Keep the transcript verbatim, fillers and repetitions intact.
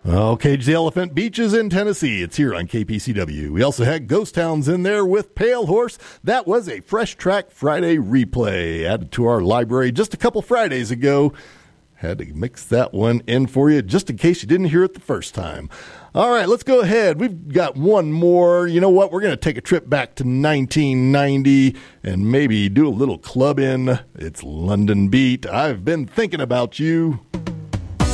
Oh, Cage the Elephant Beaches in Tennessee. It's here on K P C W. We also had Ghost Towns in there with Pale Horse. That was a Fresh Track Friday replay added to our library just a couple Fridays ago. Had to mix that one in for you just in case you didn't hear it the first time. All right, let's go ahead. We've got one more. You know what? We're going to take a trip back to nineteen ninety and maybe do a little club in. It's London Beat. I've been thinking about you.